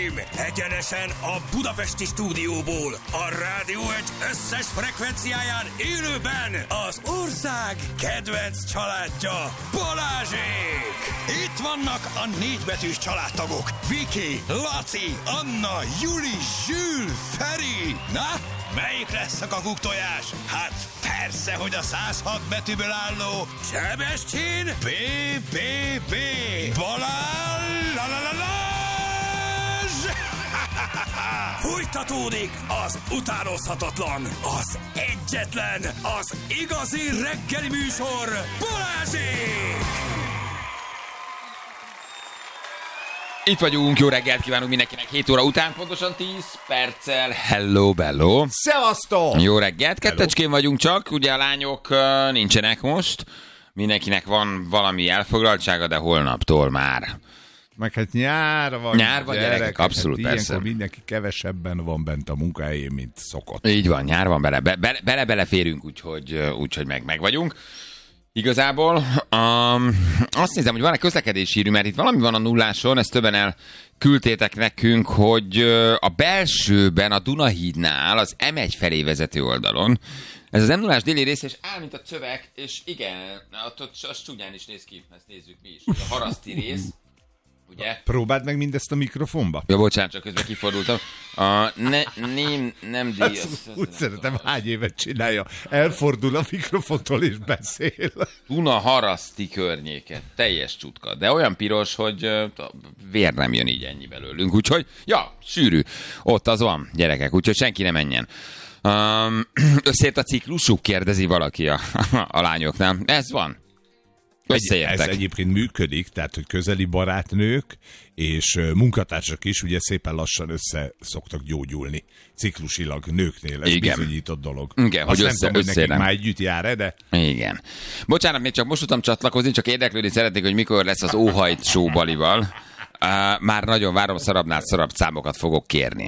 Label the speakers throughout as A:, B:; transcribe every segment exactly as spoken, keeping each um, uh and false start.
A: Uraim, egyenesen a budapesti stúdióból, a Rádió egy összes frekvenciáján élőben az ország kedvenc családja, Balázsék! Itt vannak a négybetűs családtagok, Viki, Laci, Anna, Juli, Zsül, Feri. Na, melyik lesz a kakuktojás? Hát persze, hogy a száz hat betűből álló Sebestyén bé bé bé Balázs! La, la, la, la. Fújtatódik az utánozhatatlan, az egyetlen, az igazi reggeli műsor, Balázsék!
B: Itt vagyunk, jó reggelt kívánunk mindenkinek, hét óra után, pontosan tíz perccel. Hello, bello!
C: Szevasztok!
B: Jó reggelt, kettecskén vagyunk csak, ugye a lányok uh, nincsenek most, mindenkinek van valami elfoglaltsága, de holnaptól már.
C: Meg hát nyár van.
B: Nyár van, gyerekek, gyerekek abszolút,
C: hát
B: persze.
C: Mindenki kevesebben van bent a munkahelyén, mint szokott.
B: Így van, nyár van, bele, bele, bele, beleférünk, úgyhogy, úgyhogy meg, meg vagyunk. Igazából um, azt nézem, hogy van-e közlekedési hírű, mert itt valami van a nulláson, ezt többen elküldtétek nekünk, hogy a belsőben, a Dunahídnál, az em egy felé vezető oldalon, ez az em nullás déli rész, és áll, mint a cövek, és igen, ott, ott az csúnyán is néz ki, ezt nézzük mi is. A haraszti rész, ugye?
C: Próbáld meg mindezt a mikrofonba.
B: Ja, bocsánat, csak közben kifordultam. A ne, nem, nem díjas.
C: Úgy szeretem, hány évet csinálja. Elfordul a mikrofontól és beszél.
B: Duna-haraszti környéket. Teljes csutka. De olyan piros, hogy uh, vér nem jön így ennyi belőlünk. Úgyhogy, ja, sűrű. Ott az van, gyerekek. Úgyhogy senki ne menjen. Um, összeért a ciklusuk, kérdezi valaki a, a lányoknál. Ez van.
C: Ez egyébként működik, tehát, hogy közeli barátnők és munkatársak is ugye szépen lassan össze szoktak gyógyulni. Ciklusilag nőknél. Ez
B: igen.
C: Bizonyított dolog.
B: Igen,
C: azt
B: hogy
C: nem
B: össze,
C: tudom, hogy nekik
B: nem.
C: már együtt jár-e, de...
B: Igen. Bocsánat, még csak most tudtam csatlakozni, csak érdeklődni szeretnék, hogy mikor lesz az Óhajt show Balival. Uh, már nagyon várom, szarabbnál szarabb számokat fogok kérni.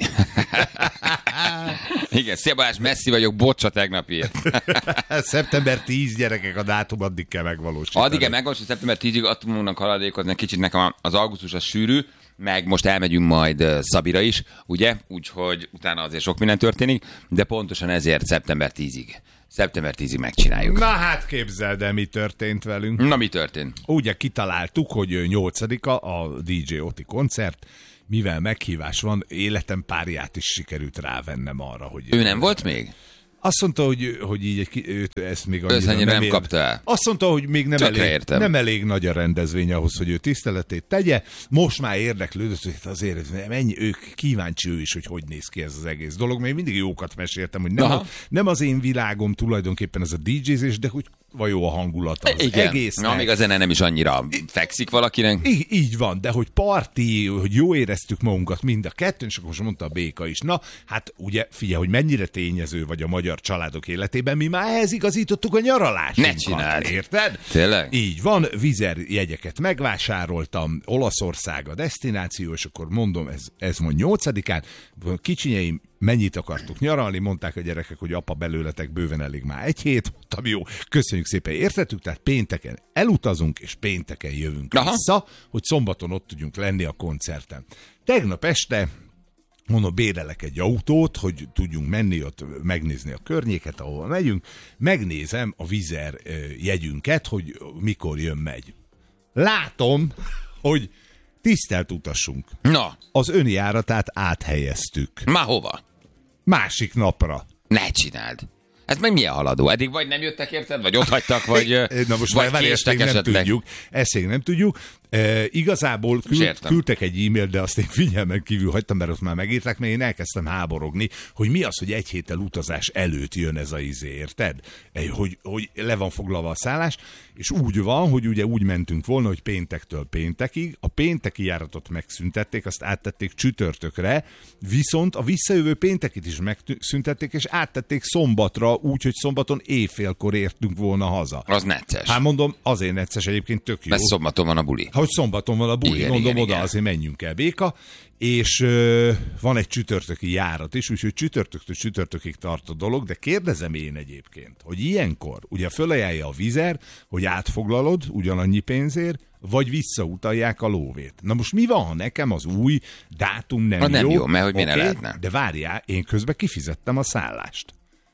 B: Igen, szia Balázs, messzi vagyok, bocsa tegnapért.
C: szeptember tíz gyerekek, a dátum addig kell megvalósítani.
B: Addig kell megvalósítani, szeptember tízig adtunk haladékozni, kicsit nekem az augusztus az sűrű, meg most elmegyünk majd Szabira is, ugye? Úgyhogy utána azért sok minden történik, de pontosan ezért szeptember tízig. Szeptember tízig megcsináljuk.
C: Na hát képzeld el, mi történt velünk.
B: Na mi történt?
C: Ugye kitaláltuk, hogy nyolcadika a dé dzsé Oti koncert, mivel meghívás van, életem párját is sikerült rávennem arra, hogy...
B: Ő nem volt még?
C: Azt mondta, hogy, hogy így egy, őt ezt még annyira
B: nem,
C: nem
B: ér... kapta el.
C: Azt mondta, hogy még nem elég, nem elég nagy a rendezvény ahhoz, hogy ő tiszteletét tegye. Most már érdeklődött, hogy azért mennyi, ők kíváncsi ő is, hogy hogy néz ki ez az egész dolog. Még mindig jókat meséltem, hogy nem, a, nem az én világom tulajdonképpen ez a dé dzsézés, de hogy van jó a hangulata az
B: igen.
C: egésznek.
B: Na, még a zene nem is annyira fekszik valakinek.
C: Így, így van, de hogy parti, hogy jó éreztük magunkat mind a kettőn, és akkor most mondta a Béka is. Na, hát ugye figyelj, hogy mennyire tényező vagy a magyar családok életében, mi már ehhez igazítottuk a nyaralásunkat.
B: Ne csináld.
C: Érted?
B: Tényleg?
C: Így van, Vizer jegyeket megvásároltam, Olaszország a desztináció, és akkor mondom, ez, ez mond nyolcadikán, kicsinyeim, mennyit akartuk nyaralni, mondták a gyerekek, hogy apa, belőletek bőven elég már egy hét, mondtam, jó, köszönjük szépen, értettük, tehát pénteken elutazunk, és pénteken jövünk Aha. vissza, hogy szombaton ott tudjunk lenni a koncerten. Tegnap este mondom, bérelek egy autót, hogy tudjunk menni ott, megnézni a környéket, ahol megyünk, megnézem a Vizer jegyünket, hogy mikor jön, megy. Látom, hogy tisztelt utassunk.
B: Na.
C: Az önjáratát áthelyeztük.
B: Már hova?
C: Másik napra.
B: Ne csináld. Ez meg milyen haladó? Eddig vagy nem jöttek, érted? Vagy ott hagytak, vagy,
C: Na most
B: vagy
C: már
B: késtek
C: nem
B: esetleg?
C: tudjuk. Ezt még nem tudjuk. E, igazából küld, küldtek egy e-mail, de azt én figyelmen kívül hagytam, mert ott már megírták, mert én elkezdtem háborogni, hogy mi az, hogy egy héttel utazás előtt jön ez a izé, érted? Hogy, hogy le van foglalva a szállás, és úgy van, hogy ugye úgy mentünk volna, hogy péntektől péntekig, a pénteki járatot megszüntették, azt áttették csütörtökre, viszont a visszajövő péntekit is megszüntették, és áttették szombatra, úgy, hogy szombaton éjfélkor értünk volna haza.
B: Az necces.
C: Hát mondom, azért necces, egyébként tök jó.
B: Mert szombaton van a buli.
C: Ha hogy szombaton van a buli,
B: igen,
C: mondom,
B: igen,
C: oda
B: igen.
C: azért menjünk el, Béka, és ö, van egy csütörtöki járat is, úgyhogy csütörtöktől csütörtökig tart a dolog, de kérdezem én egyébként, hogy ilyenkor ugye fölajánlja a Vizer, hogy átfoglalod ugyanannyi pénzért, vagy visszautalják a lóvét. Na most mi van, ha nekem az új dátum nem
B: a
C: jó?
B: nem jó, mert hogy
C: okay,
B: miért ne lehetne?
C: De várjál, én közben kifizettem a szállást.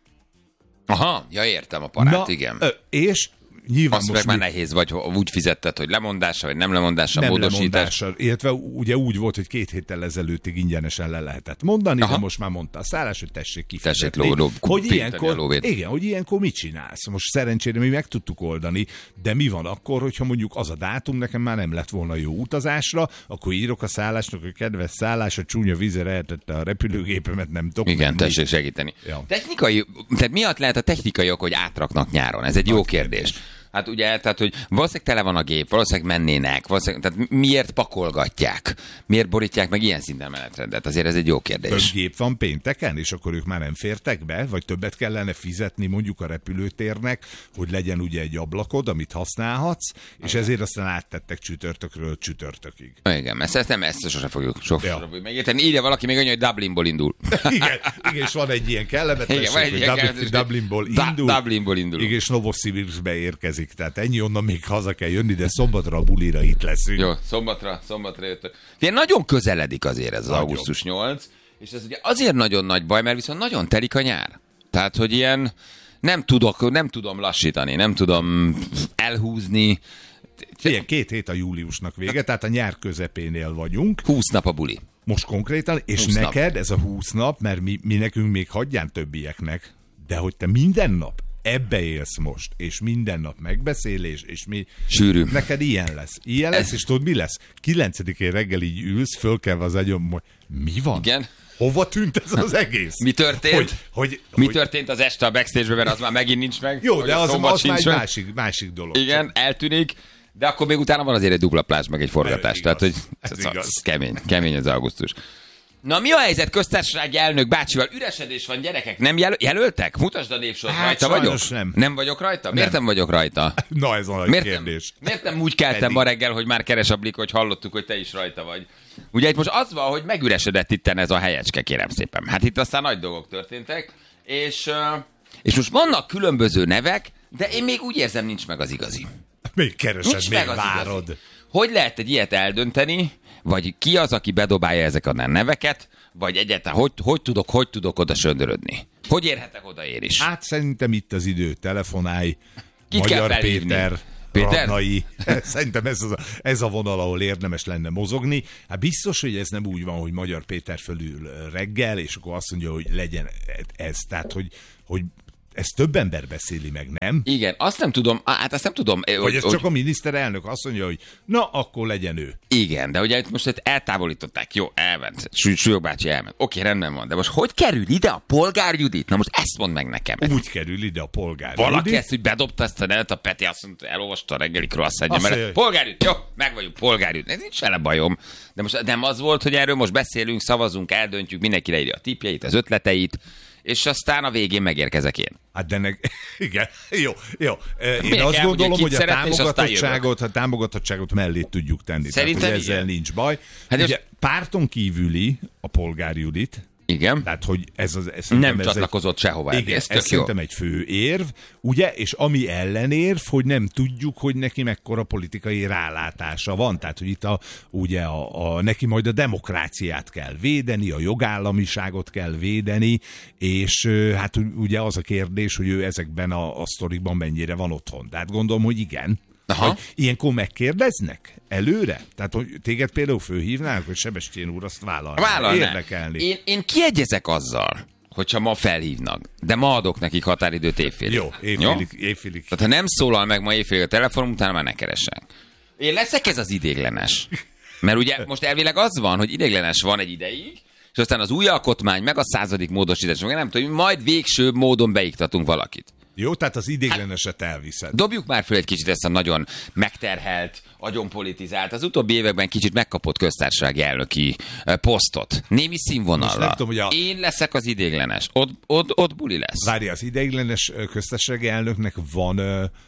B: Aha, ja értem a parát,
C: Na,
B: igen.
C: Ö, és nyilván
B: Azt
C: most
B: meg
C: mi...
B: már nehéz, vagy úgy fizetted, hogy lemondása, vagy nem lemondása,
C: nem
B: módosítás.
C: lemondással, illetve ugye úgy volt, hogy két héttel ezelőttig ingyenesen le lehetett mondani,
B: Aha.
C: de most már mondta a szállás, hogy tessék kifizetni.
B: Tessék ló, ló,
C: hogy
B: finteni
C: ilyenkor,
B: a lóvét.
C: igen, hogy ilyenkor mit csinálsz? Most szerencsére mi meg tudtuk oldani, de mi van akkor, hogyha mondjuk az a dátum nekem már nem lett volna jó utazásra, akkor írok a szállásnak, hogy kedves szállás, a csúnya vízre eltette a repülőgépemet, nem tudok
B: Igen,
C: menni.
B: tessék segíteni.
C: Ja.
B: Technikai, tehát miatt lehet a technikai ok, hogy átraknak nyáron? Ez egy jó
C: Nagy
B: kérdés.
C: kérdés.
B: Hát ugye, tehát, hogy valószínűleg tele van a gép, valószínűleg mennének, valószínűleg, tehát miért pakolgatják? Miért borítják meg ilyen szinten menetrendet? Azért ez egy jó kérdés.
C: Több gép van pénteken, és akkor ők már nem fértek be, vagy többet kellene fizetni mondjuk a repülőtérnek, hogy legyen ugye egy ablakod, amit használhatsz, és ezért aztán áttettek csütörtökről csütörtökig.
B: Igen, ezt, ezt nem, ezt sose fogjuk, sose
C: Ja.
B: fogjuk megérteni. Írja valaki még annyi, hogy Dublinból indul.
C: Igen, igen, és van egy ilyen kellemetlenség,
B: Igen, van egy
C: hogy
B: ilyen
C: Dublin,
B: kellemetlenség.
C: Dublinból
B: Da-
C: indul,
B: Dublinból indul.
C: igen, és Novosibirskbe érkezik, tehát ennyi onnan még haza kell jönni, de szombatra a bulira itt leszünk.
B: Jó, szombatra, szombatra jöttök. Ilyen nagyon közeledik azért ez az
C: Nagyon.
B: augusztus nyolc, és ez ugye azért nagyon nagy baj, mert viszont nagyon telik a nyár. Tehát, hogy ilyen nem tudok, nem tudom lassítani, nem tudom elhúzni.
C: Ilyen két hét a júliusnak vége, tehát a nyár közepénél vagyunk,
B: húsz nap a buli.
C: most konkrétan, és
B: húsz nap.
C: neked ez a húsz nap, mert mi, mi nekünk még hagyján többieknek, de hogy te minden nap ebbe élsz most, és minden nap megbeszélés, és mi...
B: Sűrű.
C: Neked ilyen lesz. Ilyen lesz,
B: Ez-
C: és tudod mi lesz? kilencedikén reggel így ülsz, fölkelve az agyom, hogy mi van?
B: Igen.
C: Hova tűnt ez az egész?
B: Mi történt?
C: Hogy, hogy,
B: Mi
C: hogy,
B: történt az este a backstage-ben, mert az már megint nincs meg.
C: Jó,
B: hogy
C: de
B: a
C: az,
B: szombat
C: az már
B: sincs
C: egy
B: meg.
C: másik, másik dolog.
B: Igen, eltűnik, de akkor még utána van azért egy dupla plázs, meg egy forgatás.
C: Ez
B: Tehát,
C: igaz.
B: hogy
C: Ez
B: ez,
C: igaz.
B: ez kemény, kemény az augusztus. Na, mi a helyzet köztársasági elnök bácsival? Üresedés van, gyerekek, nem jel- jelöltek? Mutasd a névsort,
C: Hát
B: rajta vagyok?
C: sajnos nem.
B: Nem vagyok rajta? Miért nem, vagyok rajta?
C: Na, ez a nagy
B: Miért nem,
C: kérdés.
B: miért nem úgy keltem
C: Pedig.
B: ma reggel, hogy már keres a Blik, hogy hallottuk, hogy te is rajta vagy? Ugye itt most az van, hogy megüresedett itten ez a helyecske, kérem szépen. Hát itt aztán nagy dolgok történtek, és, uh, és most vannak különböző nevek, de én még úgy érzem, nincs meg az igazi.
C: Még keresed,
B: Nincs
C: még
B: meg az
C: várod.
B: igazi. Hogy lehet egy ilyet eldönteni, vagy ki az, aki bedobálja ezeket a neveket, vagy egyáltalán hogy, hogy tudok, hogy tudok oda söndörödni? Hogy érhetek oda én is?
C: Hát szerintem itt az idő, telefonálj,
B: Kit kell
C: Magyar
B: felhívni?
C: Péter,
B: Péter?
C: Radnai. Szerintem ez, az a, ez a vonal, ahol érdemes lenne mozogni. Hát biztos, hogy ez nem úgy van, hogy Magyar Péter fölül reggel, és akkor azt mondja, hogy legyen ez. Tehát, hogy, hogy ezt több ember beszéli meg, nem?
B: Igen, azt nem tudom, á, hát azt nem tudom. eh,
C: Vagy ez
B: hogy,
C: csak a miniszterelnök azt mondja, hogy na, akkor legyen ő.
B: Igen, de ugye itt most itt eltávolították. Jó, elment. Súly- Súlyog bácsi elment. Oké, rendben van. De most hogy kerül ide a Polgár Judit? Na most ezt mondd meg nekem.
C: Úgy kerül ide a polgár.
B: Valaki
C: Judit.
B: ezt, hogy bedobta ezt a nevet, a Peti azt mondta, elolvasta a reggeli croissantja,
C: Azt
B: mert
C: mondja,
B: Polgár Judit, jó, meg vagyunk Polgár Judit. Ez nincs vele bajom. De most nem az volt, hogy erről most beszélünk, szavazunk, eldöntjük, mindenki leírja a tippjeit, az ötleteit, és aztán a végén megérkezek én.
C: Hát de nek... igen, jó, jó. Én
B: Miért
C: azt
B: kell,
C: gondolom,
B: ugye,
C: hogy
B: kit
C: a
B: szeretne, és aztán
C: támogatottságot, a támogatottságot mellé tudjuk tenni.
B: Szerintem
C: Tehát, hogy ezzel
B: igen.
C: nincs baj.
B: Hát
C: Hát
B: és-
C: ugye párton kívüli a Polgár Judit,
B: Igen.
C: tehát hogy ez az... Ez
B: Nem
C: ez
B: csatlakozott
C: egy,
B: sehova.
C: igen,
B: ez
C: ez,
B: tök
C: ez
B: jó.
C: szerintem egy fő érv, ugye, és ami ellenérv, hogy nem tudjuk, hogy neki mekkora politikai rálátása van. Tehát, hogy itt a, ugye a, a, neki majd a demokráciát kell védeni, a jogállamiságot kell védeni, és ö, hát ugye az a kérdés, hogy ő ezekben a, a sztorikban mennyire van otthon. Tehát gondolom, hogy igen.
B: Aha.
C: Hogy ilyenkor megkérdeznek előre? Tehát, hogy téged például fölhívnálnak, hogy Sebestyén úr azt vállalná.
B: Vállalná.
C: Érdekelni.
B: Én, én kiegyezek azzal, hogyha ma felhívnak, de ma adok nekik határidőt évfélig.
C: Jó, évfélig, évfélig.
B: Tehát ha nem szólal meg ma évfélig a telefonom, utána már ne keressen. Én leszek ez az idéglenes. Mert ugye most elvileg az van, hogy idéglenes van egy ideig, és aztán az új alkotmány, meg a századik módosítás, meg nem tudom, majd végső módon beiktatunk valakit.
C: Jó, tehát az idégleneset elviszed.
B: Dobjuk már föl egy kicsit ezt a nagyon megterhelt, agyonpolitizált, az utóbbi években kicsit megkapott köztársasági elnöki eh, posztot. Némi
C: Most
B: színvonallal.
C: nem tudom, hogy a-
B: Én leszek az idéglenes. Ott, ott, ott buli lesz.
C: Várja, az ideiglenes ö, köztársasági elnöknek van ö,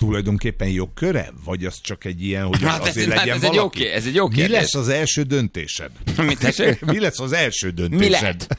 C: tulajdonképpen jogköre? Vagy az csak egy ilyen, hogy
B: Hát
C: azért
B: ez,
C: legyen
B: ez,
C: valaki?
B: egy jó, ez egy jó
C: Mi
B: kérdés.
C: lesz az első döntésed?
B: Mit,
C: Mi lesz az első döntésed?
B: Mi lehet?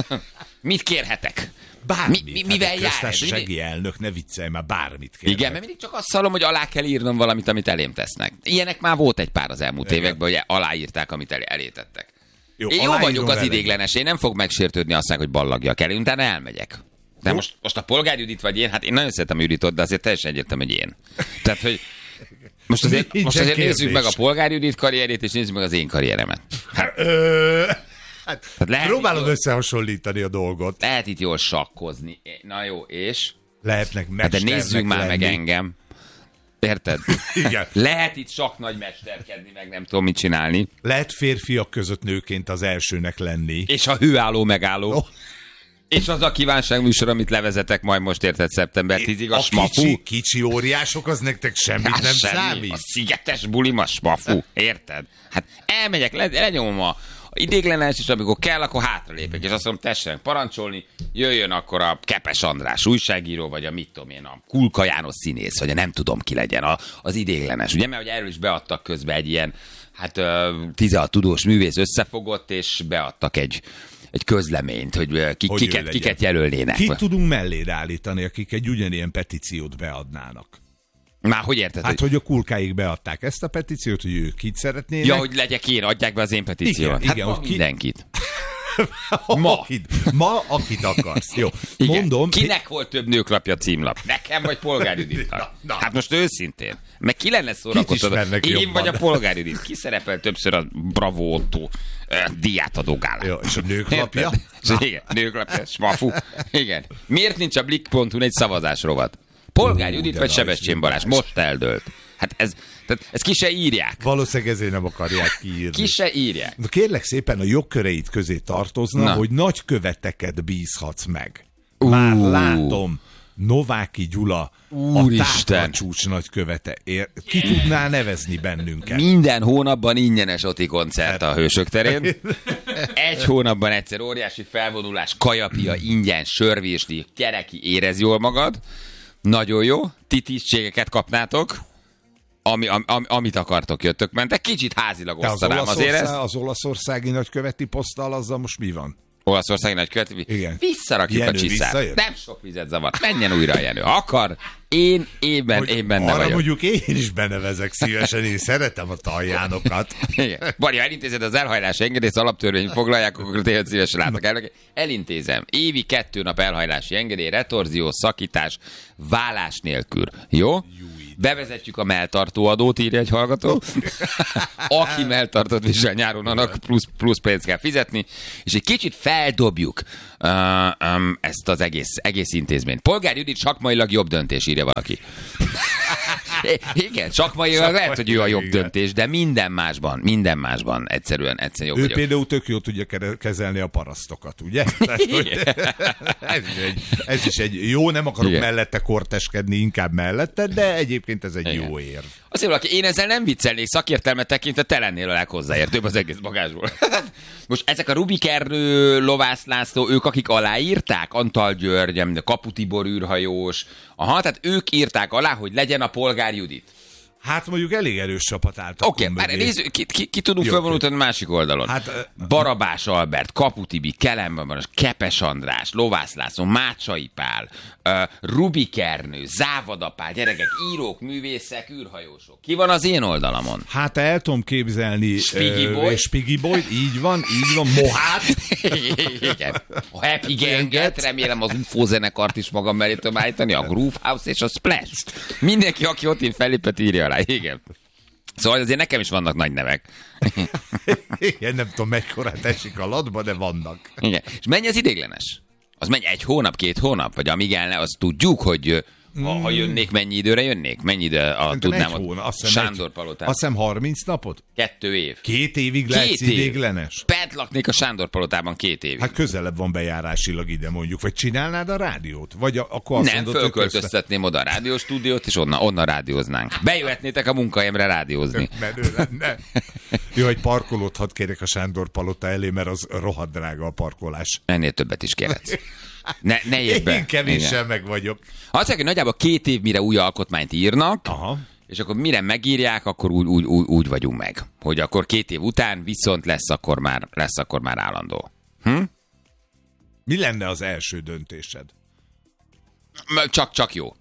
B: Mit kérhetek?
C: Bármit.
B: Mi, mi, mivel
C: hát
B: jár?
C: köztársasági elnök, ne viccelj már, bármit kérhet.
B: Igen, mert mindig csak azt hallom, hogy alá kell írnom valamit, amit elém tesznek. Ilyenek már volt egy pár az elmúlt
C: Igen.
B: években, hogy aláírták, amit elé, elétettek.
C: Jó,
B: Én jó
C: aláírom
B: vagyok az
C: vele.
B: idéglenes, én nem fog megsértődni aztán, hogy ballagjak el, én utána elmegyek. De
C: Jó.
B: most, most a Polgár Judit vagy én, hát én nagyon szeretem Juditot, de azért teljesen egyértelmű, hogy én. Tehát, hogy most azért,
C: Nincsen
B: most azért
C: kérdés.
B: nézzük meg a Polgár Judit karrierét, és nézzük meg az én karrieremet. Hát,
C: Ö, hát,
B: lehet
C: próbálod
B: itt jól-
C: összehasonlítani a dolgot.
B: lehet itt jól sakkozni. Na jó, és?
C: Lehetnek
B: Hát de
C: mesternek
B: nézzük már
C: lenni.
B: meg engem. Érted?
C: Igen.
B: Lehet itt sok nagy mesterkedni, meg nem tudom mit csinálni.
C: Lehet férfiak között nőként az elsőnek lenni.
B: És a hőálló megálló.
C: Oh.
B: És az a kívánságműsor, amit levezetek majd most érted szeptember tízig, a,
C: A
B: smafú.
C: kicsi, kicsi óriások, az nektek semmit
B: Hát
C: nem
B: semmi.
C: számít.
B: A szigetes bulim a smafú. Érted? Hát elmegyek, le, lenyomom a idéglenes, és amikor kell, akkor hátralépek, és azt mondom, tessenek parancsolni, jöjjön akkor a Kepes András újságíró, vagy a mit tudom én, a Kulka János színész, vagy a nem tudom ki legyen, a, az idéglenes. Ugye, mert hogy erről is beadtak közben egy ilyen, hát tizenhat tudós művész összefogott, és beadtak egy, egy közleményt, hogy, ö, ki,
C: Hogy
B: kiket,
C: ő legyen.
B: kiket jelölnének.
C: Kit tudunk mellére állítani, akik egy ugyanilyen petíciót beadnának?
B: Már hogy érted?
C: Hát,
B: hogy...
C: hogy a kulkáig beadták ezt a petíciót, hogy ők kit szeretnének.
B: Ja, hogy legyek én, adják be az én petíciót.
C: Igen,
B: Hát
C: igen,
B: ma
C: hogy ki-
B: mindenkit. Ma.
C: Akit, ma, akit akarsz. Jó,
B: Igen.
C: mondom.
B: Kinek volt több nőklapja címlap? Nekem vagy Polgár Juditnak?
C: Na, na.
B: Hát most őszintén. Meg ki lenne szórakoztató?
C: ismernek
B: Én
C: jobban?
B: vagy a Polgár Judit? Ki szerepel többször a Bravo Otto eh, díjátadó gálán?
C: Jó, és a nőklapja?
B: Érted? És igen, nőklapja, smafu. Igen. Miért nincs a Blick pont hu egy szavazás rovat? Polgár
C: Ú,
B: Judit
C: de
B: vagy
C: nagy
B: Sebestyén Balázs?
C: hibás.
B: Most eldőlt. Hát ez, tehát ezt ki se írják.
C: Valószínűleg ezért nem akarják kiírni.
B: Ki se írják.
C: Na kérlek szépen, a jogköreid közé tartozna,
B: Na.
C: hogy nagyköveteket bízhatsz meg. Már
B: Ú.
C: látom, Nováky Gyula,
B: Úristen.
C: a Tátra csúcs nagykövete. Ér, ki tudná nevezni bennünket?
B: Minden hónapban ingyenes Oti koncert a Hősök terén. Egy hónapban egyszer óriási felvonulás, kajapia, ingyen, sörvésli, kereki, érez jól magad. Nagyon jó. Ti tisztségeket kapnátok. Ami, am, am, amit akartok, jöttök, mentek. Kicsit házilag
C: De az,
B: osztanám azért
C: Olaszország,
B: ezt.
C: az olaszországi nagyköveti poszttal, azzal most mi van?
B: Olaszországi nagykövet.
C: Igen.
B: Visszarakjuk
C: Jenő
B: a csiszát.
C: visszajön?
B: Nem sok vizet zavart. Menjen újra a Jenő. Akar. Én évben,
C: Hogy
B: én benne
C: arra
B: vagyok.
C: mondjuk én is benevezek szívesen, én szeretem a taljánokat.
B: Igen. Bari, ha elintézed az elhajlás engedélyt, az alaptörvény foglalják, akkor tényleg szívesen látok el. Elintézem. Évi kettő nap elhajlási engedély, retorzió, szakítás, vállás nélkül. Jó? Bevezetjük a melltartó adót, írja egy hallgató. Aki melltartót visel nyáron, annak plusz, plusz pénzt kell fizetni, és egy kicsit feldobjuk uh, um, ezt az egész, egész intézményt. Polgár Judit sakmailag jobb döntés, írja valaki. Igen, sakmailag lehet, hogy ő a jobb
C: igen.
B: döntés, de minden másban, minden másban egyszerűen, egyszerűen jobb
C: Ő
B: vagyok.
C: például tök jól tudja kere- kezelni a parasztokat, ugye? Tehát, hogy ez, is egy, ez is egy jó, nem akarok
B: Igen.
C: mellette korteskedni, inkább mellette, de egyébként ez egy
B: Igen.
C: jó érv.
B: Azt mondja, valaki, én ezzel nem viccelnék, szakértelmet tekintve te lennél a leghozzáértőbb az egész bagázsból. Most ezek a Rubik Ernő, Lovász László, ők akik aláírták, Antal György, a Kapu Tibor űrhajós, aha, tehát ők írták alá, hogy legyen a Polgár Judit.
C: Hát mondjuk elég erős csapat álltak.
B: Oké, okay,
C: mögé.
B: nézzük, ki, ki, ki tudunk
C: Jó,
B: felvonulni a másik oldalon.
C: Hát, ö,
B: Barabás Albert, Kapu Tibi, Kelemben, Kepes András, Lovász László, Mácsai Pál, uh, Rubik Ernő, Závada Pál, gyerekek, írók, művészek, űrhajósok. Ki van az én oldalamon?
C: Hát el tudom képzelni
B: Spiggy
C: ö,
B: Boy.
C: Spiggy Boy, így van, így van, Mohát.
B: Igen. A Happy Ganget, remélem az u f o zenekart is magam mellé tudom állítani, a Groove House és a Splash. Mindenki, aki ott én fellépett, írja alá. Igen. Szóval azért nekem is vannak nagy nevek.
C: Igen, nem tudom, mekkorát esik a latba, de vannak.
B: Igen. És mennyi az idéglenes? Az mennyi? Egy hónap, két hónap? Vagy amíg el ne, azt tudjuk, hogy ha, ha jönnék, mennyi időre jönnék? Mennyi ide a,
C: Szerintem
B: tudnám
C: egy
B: ott
C: hónap, azt hiszem
B: Sándor
C: egy-
B: palotán?
C: Azt hiszem harminc napot?
B: Kettő év.
C: Két évig
B: Két
C: lehetsz
B: év.
C: idéglenes?
B: Bent laknék a Sándor palotában két évig.
C: Hát közelebb van bejárásilag ide mondjuk. Vagy csinálnád a rádiót? Vagy a, akkor azt
B: Nem,
C: mondod, hogy
B: fölköltöztetném oda a rádióstúdiót, és onnan, onnan rádióznánk. Bejöhetnétek a munkahelyemre rádiózni.
C: közte- menő lenne. Jó, hogy parkolót hadd kérek a Sándor palota elé, mert az rohadt drága a parkolás.
B: Ennél többet is kérhetsz. Ne, ne érd be.
C: Én kevéssel meg vagyok.
B: Azt mondják, hogy nagyjából két év, mire új alkotmányt írnak,
C: Aha.
B: és akkor mire megírják, akkor úgy, úgy, úgy, úgy vagyunk meg. Hogy akkor két év után viszont lesz akkor már, lesz akkor már állandó. Hm?
C: Mi lenne az első döntésed?
B: Csak, csak jó.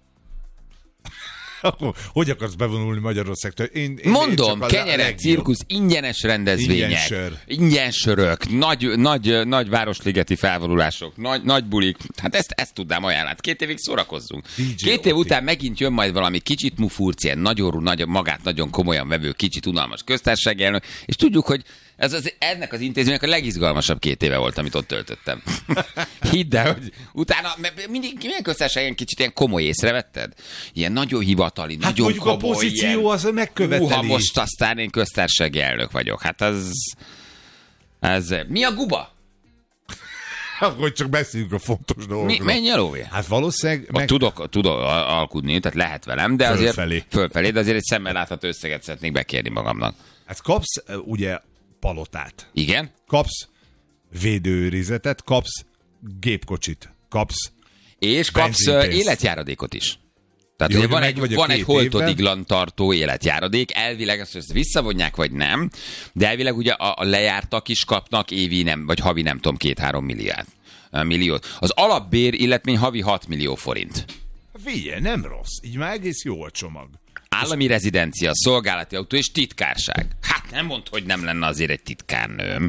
C: Hogy akarsz bevonulni Magyarországtól? Én, én,
B: Mondom,
C: én
B: kenyerek, cirkusz, ingyenes rendezvények,
C: Ingyen sör.
B: ingyen sörök, nagy, nagy, nagy városligeti felvonulások, nagy, nagy bulik. Hát ezt, ezt tudnám ajánlani. Két évig szórakozzunk. dé dzsé Két év
C: Oti.
B: után megint jön majd valami kicsit mufurc, ilyen nagyon, nagy, magát nagyon komolyan vevő, kicsit unalmas köztársasági elnök, és tudjuk, hogy ez az, ennek az intézménynek a legizgalmasabb két éve volt, amit ott töltöttem. Hidd el, hogy utána mindig milyen köztársaság ilyen kicsit ilyen komoly, észrevetted? Ilyen nagyon hivatali,
C: Hát
B: nagyon
C: mondjuk
B: komoly,
C: a pozíció
B: ilyen,
C: az megköveteli.
B: Uha, most aztán én köztársasági elnök vagyok. Hát az... Ez... Mi a guba?
C: Hogy csak beszéljünk a fontos dolgokról.
B: Mi, menj el, Óvé.
C: Hát valószínűleg...
B: Meg... Tudok, tudok alkudni, tehát lehet velem, de azért...
C: Fölfelé.
B: Fölfelé, de azért egy szemmel látható összeget szeretnék bekérni magamnak.
C: Hát kapsz ugye palotát.
B: Igen?
C: Kapsz védőőrizetet, kapsz gépkocsit, kapsz...
B: És kapsz
C: benzinpénzt.
B: életjáradékot is. Tehát
C: Jó,
B: ugye
C: hogy
B: van
C: meg
B: egy,
C: vagy a
B: van
C: két
B: egy holtodig
C: évben.
B: tartó életjáradék, elvileg azt, hogy ezt visszavonják, vagy nem, de elvileg ugye a, a lejártak is kapnak évi nem, vagy havi nem tudom, két-három milliárd. Milliót. Az alapbér illetmény havi hat millió forint.
C: Figyelj, nem rossz. Így már egész jó a csomag.
B: Állami rezidencia, szolgálati autó és titkárság. Hát nem mondd, hogy nem lenne azért egy titkárnőm.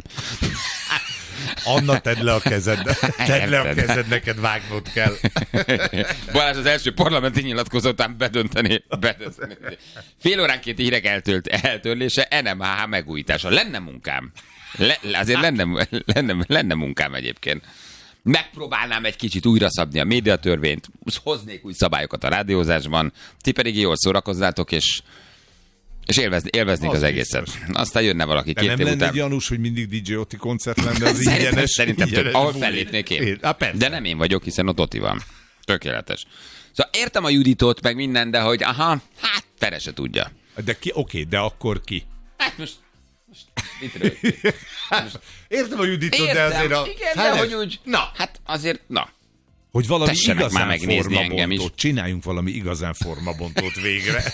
C: Anna, tedd le a kezed. Tedd le a kezed, neked vágnod kell.
B: Balázs az első parlamenti nyilatkozatán bedönteni. bedönteni. Fél óránkénti hírek eltölt, eltörlése, en em há há megújítása. Lenne munkám. Le, azért lenne, lenne, lenne munkám egyébként. Megpróbálnám egy kicsit újra szabni a médiatörvényt, hoznék új szabályokat a rádiózásban, ti pedig jól szórakozzátok, és, és élvezni, élveznék az, az egészet. Aztán jönne valaki
C: de
B: két
C: nem
B: év
C: lenne
B: után.
C: gyanús, hogy mindig dé dzsé Oti koncert lenne az
B: Szerintem,
C: ingyenes.
B: szerintem
C: ingyenes
B: tök, ahol
C: buli.
B: fellépnék én.
C: Há, persze.
B: De nem én vagyok, hiszen ott Oti van. Tökéletes. Szóval értem a Juditot, meg minden, de hogy aha, hát fele se tudja.
C: De ki, oké, de akkor ki?
B: Hát most, most mit rögtünk?
C: Értem a Juditot, de
B: Értem,
C: azért a...
B: igen, de
C: Feles-
B: hogy úgy, na, hát azért, na.
C: Hogy valami
B: Tessenek már
C: igazán
B: megnézni engem is.
C: formabontót. Csináljunk valami igazán formabontót végre.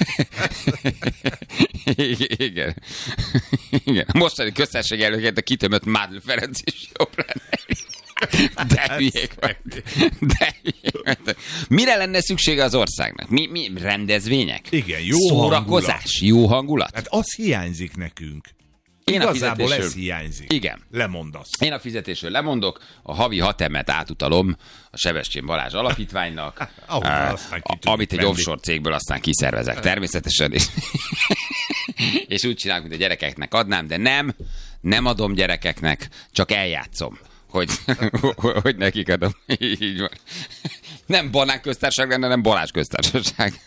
B: Igen. Igen. A mostani köztársasági elnöket a kitömött Mádl Ferenc is jobb lenne. De hülyék vagy. De hülyék vagy. Mire lenne szüksége az országnak? Mi, mi rendezvények?
C: Igen, jó
B: szórakozás,
C: hangulat.
B: jó hangulat.
C: Hát az hiányzik nekünk.
B: Én a
C: Igazából
B: fizetésről-
C: ez hiányzik.
B: Igen.
C: Lemondasz.
B: Én a fizetésről lemondok, a havi hat emet átutalom a Sebestyén Balázs alapítványnak,
C: Ahol
B: eh,
C: aztán ki
B: a-
C: tudjuk
B: amit egy
C: venni.
B: offshore cégből aztán kiszervezek természetesen, és, és úgy csinálok, mint a gyerekeknek adnám, de nem, nem adom gyerekeknek, csak eljátszom, hogy, hogy nekik adom. Így van. Nem Banán köztársaság lenne, nem Balázs köztársaság.